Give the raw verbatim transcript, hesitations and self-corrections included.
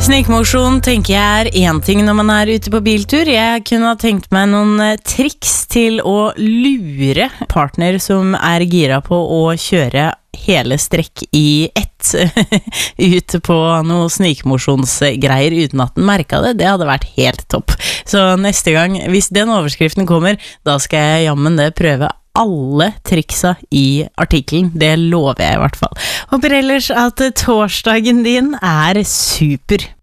Snikmosjon tenker jeg er en ting når man er ute på biltur. Jeg kunne ha tenkt meg noen triks til å lure partner som er gira på å kjøre hele strekk i ett ut på noe snikmosjonsgreier uten at den merket det. Det hadde vært helt topp. Så neste gang, hvis den overskriften kommer, da skal jeg jammen det prøve alle triksa i artikkelen. Det lover jeg i hvert fall. Håper ellers at torsdagen din er super.